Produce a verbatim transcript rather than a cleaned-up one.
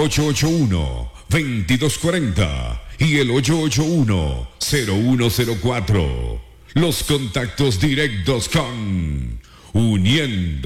ocho ocho uno, dos dos cuatro cero y el ocho ocho uno, cero uno cero cuatro. Los contactos directos con Uniendo